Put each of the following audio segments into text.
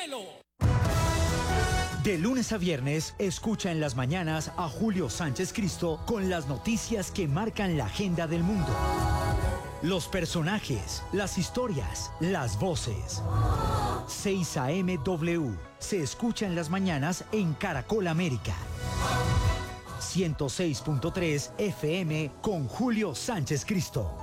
cielo. De lunes a viernes, escucha en las mañanas a Julio Sánchez Cristo con las noticias que marcan la agenda del mundo. Los personajes, las historias, las voces. 6 a.m. W. Se escucha en las mañanas en Caracol América. 106.3 FM con Julio Sánchez Cristo.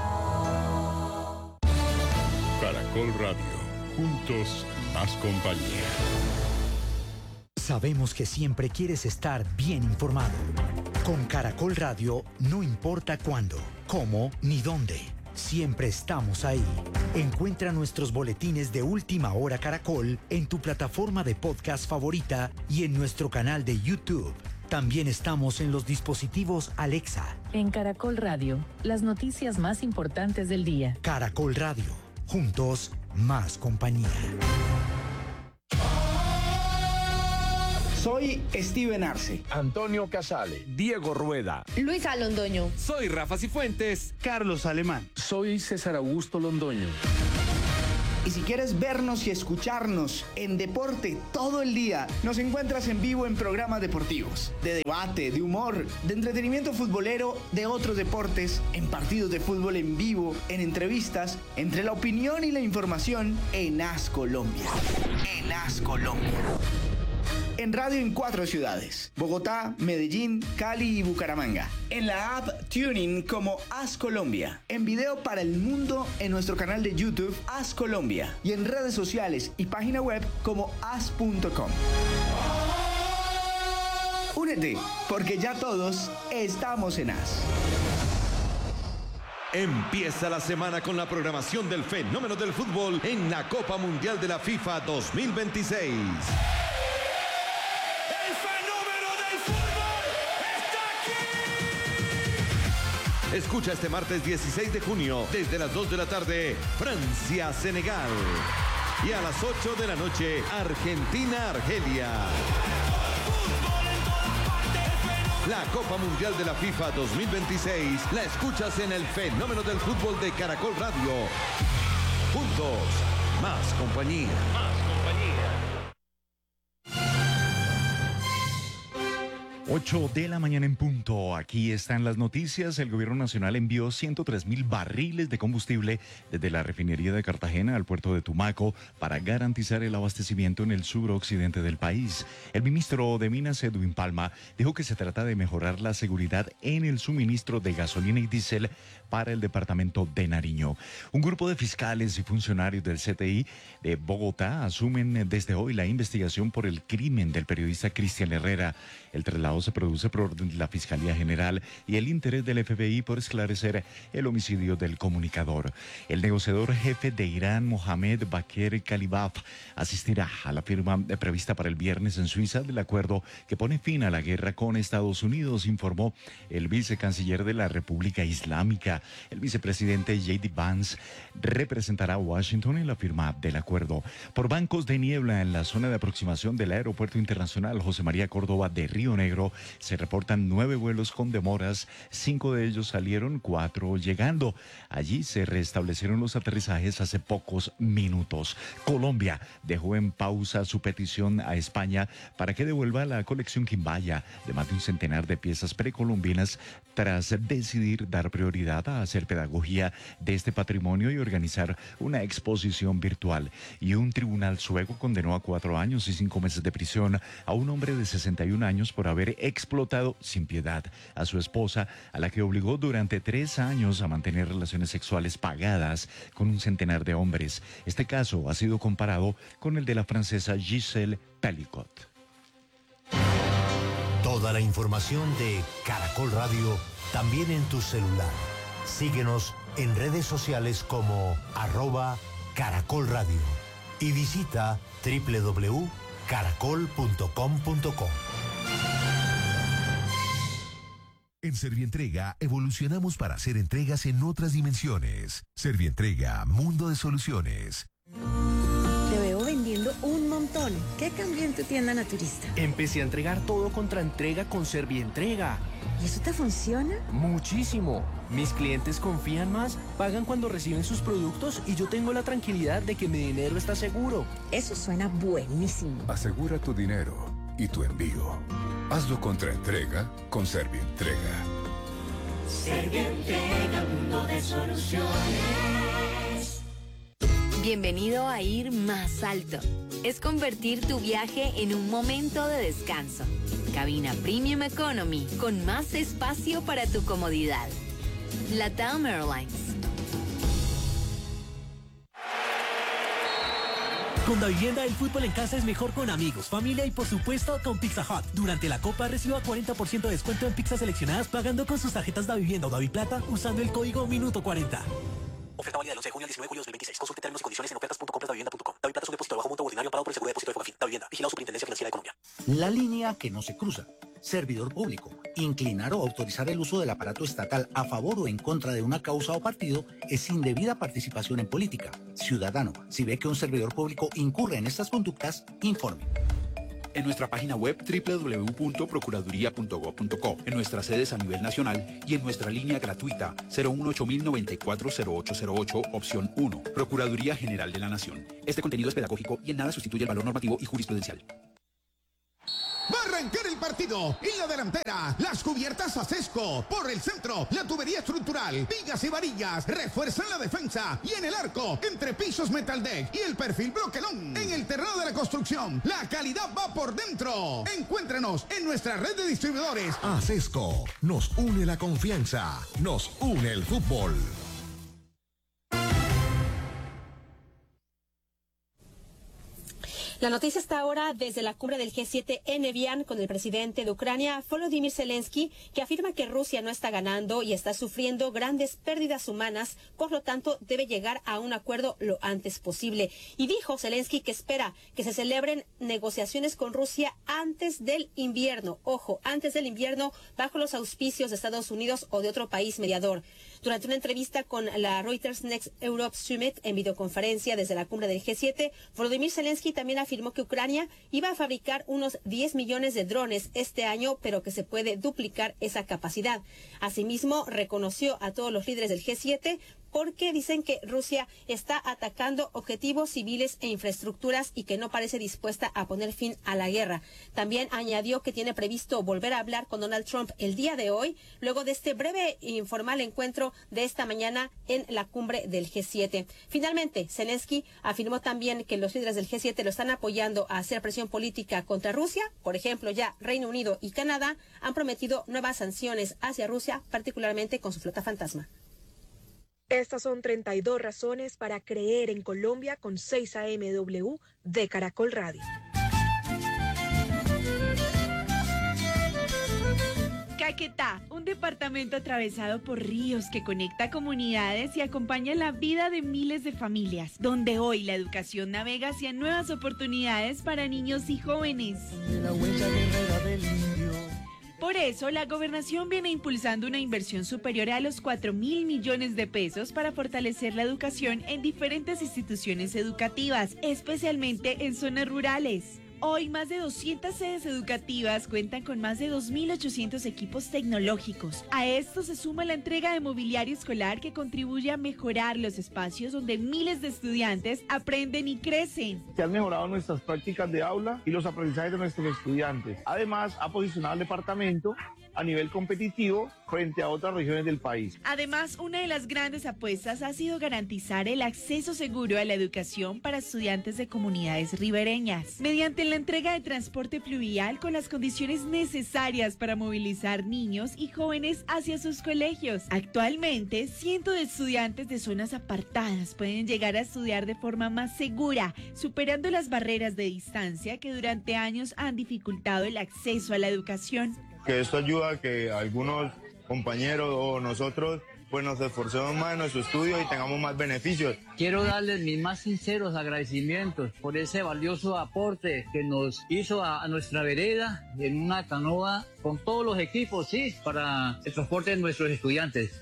Caracol Radio. Juntos, más compañía. Sabemos que siempre quieres estar bien informado. Con Caracol Radio, no importa cuándo, cómo ni dónde. Siempre estamos ahí. Encuentra nuestros boletines de Última Hora Caracol en tu plataforma de podcast favorita y en nuestro canal de YouTube. También estamos en los dispositivos Alexa. En Caracol Radio, las noticias más importantes del día. Caracol Radio. Juntos, más compañía. Soy Steven Arce, Antonio Casale, Diego Rueda, Luisa Londoño. Soy Rafa Cifuentes. Carlos Alemán. Soy César Augusto Londoño. Y si quieres vernos y escucharnos en deporte todo el día, nos encuentras en vivo en programas deportivos, de debate, de humor, de entretenimiento futbolero, de otros deportes, en partidos de fútbol en vivo, en entrevistas, entre la opinión y la información, en AS Colombia. En AS Colombia. En radio en 4 ciudades: Bogotá, Medellín, Cali y Bucaramanga. En la app TuneIn como AS Colombia. En video para el mundo en nuestro canal de YouTube AS Colombia. Y en redes sociales y página web como as.com. Únete, porque ya todos estamos en AS. Empieza la semana con la programación del fenómeno del fútbol en la Copa Mundial de la FIFA 2026. Escucha este martes 16 de junio, desde las 2 de la tarde, Francia-Senegal. Y a las 8 de la noche, Argentina-Argelia. La Copa Mundial de la FIFA 2026 la escuchas en el fenómeno del fútbol de Caracol Radio. Juntos, más compañía. 8 de la mañana en punto. Aquí están las noticias. El gobierno nacional envió 103.000 barriles de combustible desde la refinería de Cartagena al puerto de Tumaco para garantizar el abastecimiento en el suroccidente del país. El ministro de Minas, Edwin Palma, dijo que se trata de mejorar la seguridad en el suministro de gasolina y diésel para el departamento de Nariño. Un grupo de fiscales y funcionarios del CTI de Bogotá asumen desde hoy la investigación por el crimen del periodista Cristian Herrera. El traslado se produce por orden de la Fiscalía General y el interés del FBI por esclarecer el homicidio del comunicador. El negociador jefe de Irán, Mohamed Bakr Kalibaf, asistirá a la firma prevista para el viernes en Suiza del acuerdo que pone fin a la guerra con Estados Unidos, informó el vicecanciller de la República Islámica. El vicepresidente J.D. Vance representará a Washington en la firma del acuerdo. Por bancos de niebla en la zona de aproximación del Aeropuerto Internacional José María Córdoba de Río Negro se reportan 9 vuelos con demoras, 5 de ellos salieron, 4 llegando. Allí se restablecieron los aterrizajes hace pocos minutos. Colombia dejó en pausa su petición a España para que devuelva la colección Quimbaya de más de un centenar de piezas precolombinas tras decidir dar prioridad a hacer pedagogía de este patrimonio y organizar una exposición virtual. Y un tribunal sueco condenó a 4 años y 5 meses de prisión a un hombre de 61 años por haber explotado sin piedad a su esposa, a la que obligó durante 3 años a mantener relaciones sexuales pagadas con un centenar de hombres. Este caso ha sido comparado con el de la francesa Gisèle Pelicot. Toda la información de Caracol Radio también en tu celular. Síguenos en redes sociales como @Caracol Radio y visita www.caracol.com.co. En Servientrega evolucionamos para hacer entregas en otras dimensiones. Servientrega, mundo de soluciones. Te veo vendiendo un montón. ¿Qué cambió en tu tienda naturista? Empecé a entregar todo contra entrega con Servientrega. ¿Y eso te funciona? Muchísimo. Mis clientes confían más, pagan cuando reciben sus productos y yo tengo la tranquilidad de que mi dinero está seguro. Eso suena buenísimo. Asegura tu dinero y tu envío. Hazlo contra entrega con Servientrega. Servientrega, mundo de soluciones. Bienvenido a Ir Más Alto. Es convertir tu viaje en un momento de descanso. Cabina Premium Economy con más espacio para tu comodidad. LATAM Airlines. Con Davivienda, el fútbol en casa es mejor con amigos, familia y por supuesto con Pizza Hut. Durante la Copa reciba 40% de descuento en pizzas seleccionadas pagando con sus tarjetas Davivienda o Daviplata usando el código Minuto40. Oferta válida del 11 de junio al 19 de julio de 2026. Consulte términos y condiciones en ofertas.compra.davivienda.com. Daviplata es un depósito de bajo monto ordinario amparado por el seguro de depósito de Fogafín. Davivienda. Vigilado Superintendencia Financiera de Colombia. La línea que no se cruza. Servidor público. Inclinar o autorizar el uso del aparato estatal a favor o en contra de una causa o partido es indebida participación en política. Ciudadano, si ve que un servidor público incurre en estas conductas, informe. En nuestra página web www.procuraduría.gov.co, en nuestras sedes a nivel nacional y en nuestra línea gratuita 018-094-0808, opción 1. Procuraduría General de la Nación. Este contenido es pedagógico y en nada sustituye el valor normativo y jurisprudencial. Va a arrancar el partido. En la delantera, las cubiertas Acesco. Por el centro, la tubería estructural, vigas y varillas refuerzan la defensa. Y en el arco, entre pisos Metaldeck y el perfil Broquelón. En el terreno de la construcción, la calidad va por dentro. Encuéntrenos en nuestra red de distribuidores. Acesco. Nos une la confianza. Nos une el fútbol. La noticia está ahora desde la cumbre del G7 en Evian con el presidente de Ucrania, Volodymyr Zelensky, que afirma que Rusia no está ganando y está sufriendo grandes pérdidas humanas, por lo tanto debe llegar a un acuerdo lo antes posible. Y dijo Zelensky que espera que se celebren negociaciones con Rusia antes del invierno, ojo, antes del invierno, bajo los auspicios de Estados Unidos o de otro país mediador. Durante una entrevista con la Reuters Next Europe Summit en videoconferencia desde la cumbre del G7, Volodymyr Zelensky también afirmó que Ucrania iba a fabricar unos 10 millones de drones este año, pero que se puede duplicar esa capacidad. Asimismo, reconoció a todos los líderes del G7 porque dicen que Rusia está atacando objetivos civiles e infraestructuras y que no parece dispuesta a poner fin a la guerra. También añadió que tiene previsto volver a hablar con Donald Trump el día de hoy, luego de este breve e informal encuentro de esta mañana en la cumbre del G7. Finalmente, Zelensky afirmó también que los líderes del G7 lo están apoyando a hacer presión política contra Rusia. Por ejemplo, ya Reino Unido y Canadá han prometido nuevas sanciones hacia Rusia, particularmente con su flota fantasma. Estas son 32 razones para creer en Colombia con 6 AMW de Caracol Radio. Caquetá, un departamento atravesado por ríos que conecta comunidades y acompaña la vida de miles de familias, donde hoy la educación navega hacia nuevas oportunidades para niños y jóvenes. Por eso, la gobernación viene impulsando una inversión superior a los 4.000 millones de pesos para fortalecer la educación en diferentes instituciones educativas, especialmente en zonas rurales. Hoy, más de 200 sedes educativas cuentan con más de 2.800 equipos tecnológicos. A esto se suma la entrega de mobiliario escolar que contribuye a mejorar los espacios donde miles de estudiantes aprenden y crecen. Se han mejorado nuestras prácticas de aula y los aprendizajes de nuestros estudiantes. Además, ha posicionado al departamento a nivel competitivo frente a otras regiones del país. Además, una de las grandes apuestas ha sido garantizar el acceso seguro a la educación para estudiantes de comunidades ribereñas, mediante la entrega de transporte fluvial con las condiciones necesarias para movilizar niños y jóvenes hacia sus colegios. Actualmente, cientos de estudiantes de zonas apartadas pueden llegar a estudiar de forma más segura, superando las barreras de distancia que durante años han dificultado el acceso a la educación. Que esto ayuda a que algunos compañeros o nosotros pues nos esforcemos más en nuestro estudio y tengamos más beneficios. Quiero darles mis más sinceros agradecimientos por ese valioso aporte que nos hizo a nuestra vereda en una canoa con todos los equipos, sí, para el transporte de nuestros estudiantes.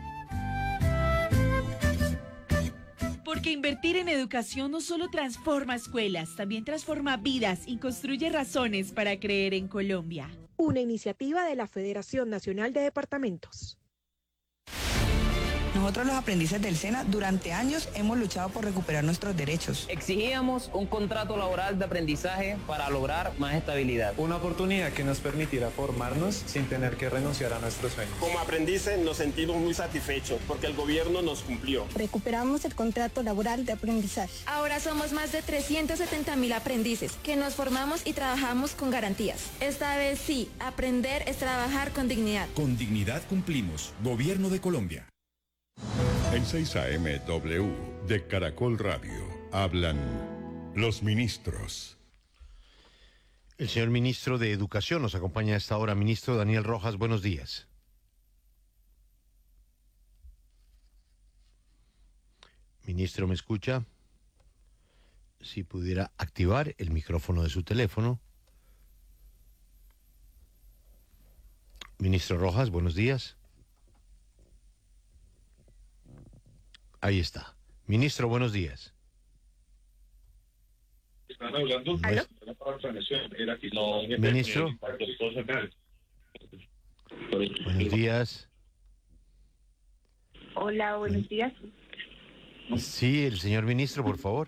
Porque invertir en educación no solo transforma escuelas, también transforma vidas y construye razones para creer en Colombia. una iniciativa de la Federación Nacional de Departamentos. Nosotros los aprendices del SENA durante años hemos luchado por recuperar nuestros derechos. Exigíamos un contrato laboral de aprendizaje para lograr más estabilidad. Una oportunidad que nos permitiera formarnos sin tener que renunciar a nuestros sueños. Como aprendices nos sentimos muy satisfechos porque el gobierno nos cumplió. Recuperamos el contrato laboral de aprendizaje. Ahora somos más de 370.000 aprendices que nos formamos y trabajamos con garantías. Esta vez sí, aprender es trabajar con dignidad. Con dignidad cumplimos. Gobierno de Colombia. En 6 AM W de Caracol Radio hablan los ministros. El señor ministro de Educación nos acompaña a esta hora. Ministro Daniel Rojas, buenos días. Ministro, ¿me escucha? Si pudiera activar el micrófono de su teléfono. Ministro Rojas, buenos días. Ahí está. Ministro, buenos días. Están hablando. Ministro. Buenos días. Hola, buenos días. Sí, el señor ministro, por favor.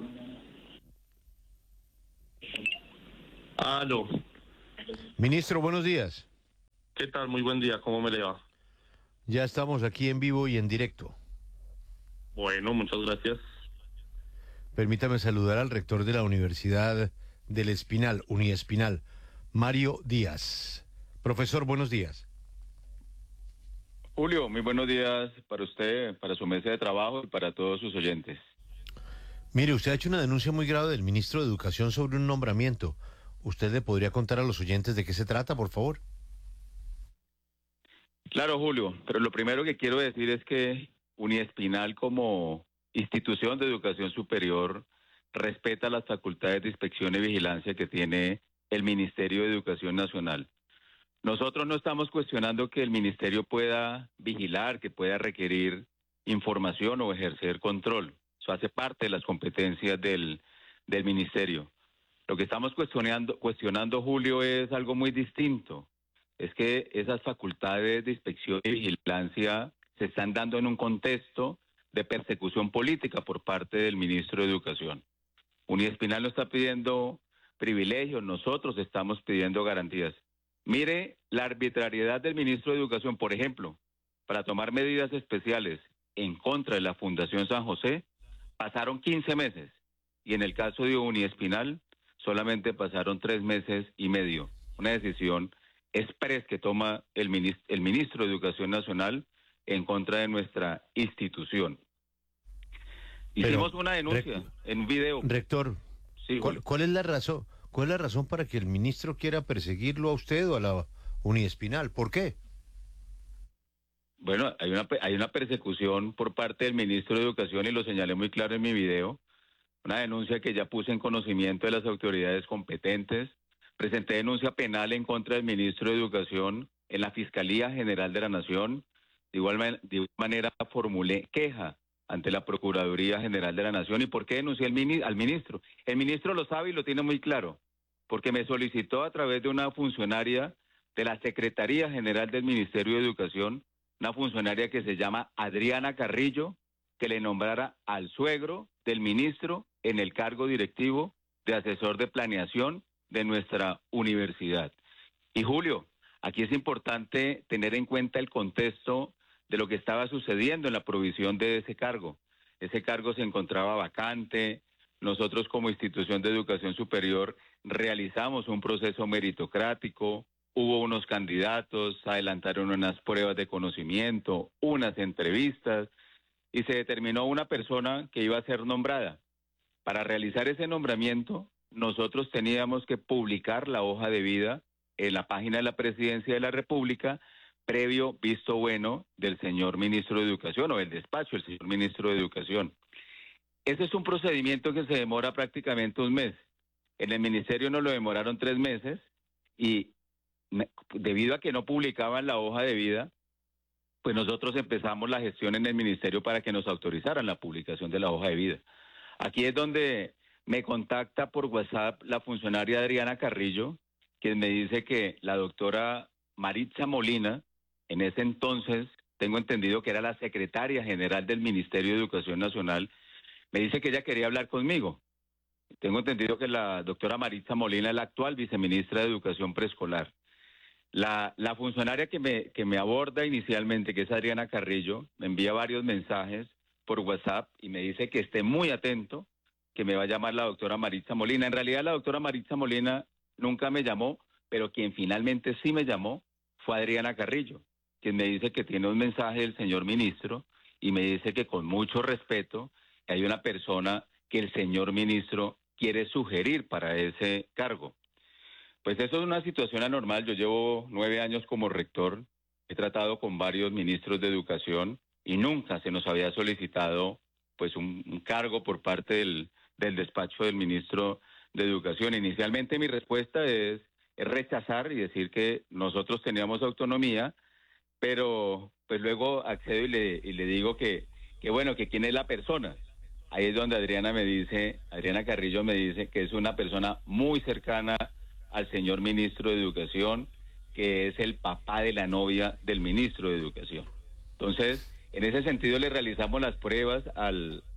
Aló. Ministro, buenos días. ¿Qué tal? Muy buen día. ¿Cómo me le va? Ya estamos aquí en vivo y en directo. Bueno, muchas gracias. Permítame saludar al rector de la Universidad del Espinal, Uniespinal, Mario Díaz. Profesor, buenos días. Julio, muy buenos días para usted, para su mesa de trabajo y para todos sus oyentes. Mire, usted ha hecho una denuncia muy grave del ministro de Educación sobre un nombramiento. ¿Usted le podría contar a los oyentes de qué se trata, por favor? Claro, Julio, pero lo primero que quiero decir es que Uniespinal como institución de educación superior respeta las facultades de inspección y vigilancia que tiene el Ministerio de Educación Nacional. Nosotros no estamos cuestionando que el ministerio pueda vigilar, que pueda requerir información o ejercer control. Eso hace parte de las competencias del ministerio. Lo que estamos cuestionando, Julio, es algo muy distinto. Es que esas facultades de inspección y vigilancia se están dando en un contexto de persecución política por parte del ministro de Educación. Uniespinal no está pidiendo privilegios, nosotros estamos pidiendo garantías. Mire la arbitrariedad del ministro de Educación, por ejemplo, para tomar medidas especiales en contra de la Fundación San José, pasaron 15 meses, y en el caso de Uniespinal solamente pasaron 3 meses y medio. Una decisión express que toma el ministro de Educación Nacional en contra de nuestra institución. Hicimos una denuncia en un video. Rector, sí, ¿cuál es la razón? ¿Cuál es la razón para que el ministro quiera perseguirlo a usted o a la Uniespinal? ¿Por qué? Bueno, hay una persecución por parte del ministro de Educación y lo señalé muy claro en mi video. Una denuncia que ya puse en conocimiento de las autoridades competentes. Presenté denuncia penal en contra del ministro de Educación en la Fiscalía General de la Nación. De igual manera formulé queja ante la Procuraduría General de la Nación. ¿Y por qué denuncié al ministro? El ministro lo sabe y lo tiene muy claro, porque me solicitó a través de una funcionaria de la Secretaría General del Ministerio de Educación, una funcionaria que se llama Adriana Carrillo, que le nombrara al suegro del ministro en el cargo directivo de asesor de planeación de nuestra universidad. Y Julio, aquí es importante tener en cuenta el contexto de lo que estaba sucediendo en la provisión de ese cargo. Ese cargo se encontraba vacante. Nosotros como institución de educación superior realizamos un proceso meritocrático, hubo unos candidatos, adelantaron unas pruebas de conocimiento, unas entrevistas, y se determinó una persona que iba a ser nombrada. Para realizar ese nombramiento, nosotros teníamos que publicar la hoja de vida en la página de la Presidencia de la República, previo visto bueno del señor ministro de Educación o el despacho del señor ministro de Educación. Ese es un procedimiento que se demora prácticamente un mes. En el ministerio nos lo demoraron 3 meses y debido a que no publicaban la hoja de vida, pues nosotros empezamos la gestión en el ministerio para que nos autorizaran la publicación de la hoja de vida. Aquí es donde me contacta por WhatsApp la funcionaria Adriana Carrillo quien me dice que la doctora Maritza Molina, en ese entonces, tengo entendido que era la secretaria general del Ministerio de Educación Nacional, me dice que ella quería hablar conmigo. Tengo entendido que la doctora Maritza Molina es la actual viceministra de Educación Preescolar. La funcionaria que me aborda inicialmente, que es Adriana Carrillo, me envía varios mensajes por WhatsApp y me dice que esté muy atento, que me va a llamar la doctora Maritza Molina. En realidad la doctora Maritza Molina nunca me llamó, pero quien finalmente sí me llamó fue Adriana Carrillo, quien me dice que tiene un mensaje del señor ministro y me dice que con mucho respeto hay una persona que el señor ministro quiere sugerir para ese cargo. Pues eso es una situación anormal. Yo llevo 9 años como rector, he tratado con varios ministros de educación y nunca se nos había solicitado pues un cargo por parte del despacho del ministro de Educación. Inicialmente mi respuesta es rechazar y decir que nosotros teníamos autonomía, pero pues luego accedo y le digo que bueno, que quién es la persona. Ahí es donde Adriana Carrillo me dice que es una persona muy cercana al señor ministro de Educación, que es el papá de la novia del ministro de Educación. Entonces, en ese sentido le realizamos las pruebas a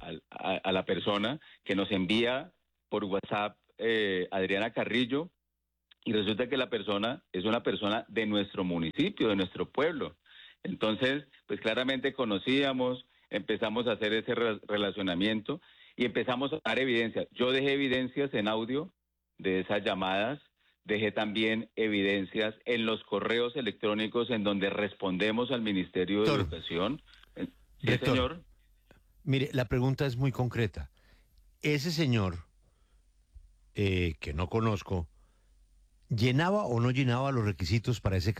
la persona que nos envía por WhatsApp Adriana Carrillo, y resulta que la persona es una persona de nuestro municipio, de nuestro pueblo. Entonces, pues claramente conocíamos, empezamos a hacer ese relacionamiento y empezamos a dar evidencias. Yo dejé evidencias en audio de esas llamadas, dejé también evidencias en los correos electrónicos en donde respondemos al Ministerio de Educación. Sí, Rector, señor. Mire, la pregunta es muy concreta. Ese señor, que no conozco, ¿llenaba o no llenaba los requisitos para ese